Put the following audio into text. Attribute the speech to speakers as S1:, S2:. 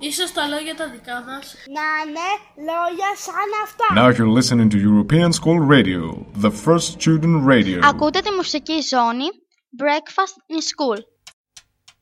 S1: Ίσως τα λόγια τα δικά μας
S2: να είναι λόγια σαν αυτά.
S3: Now you're listening to European School Radio, the first student radio.
S4: Ακούτε τη μουσική ζώνη Breakfast in School.